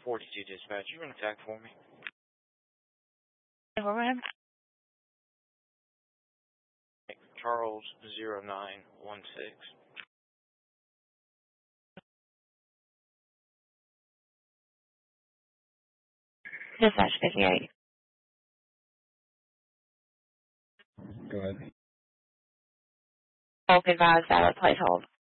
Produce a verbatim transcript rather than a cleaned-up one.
forty-two dispatch. You run a tack for me. Overrun. Charles zero nine one six. Dispatch fifty-eight. Go ahead. Bulk advised valid place hold.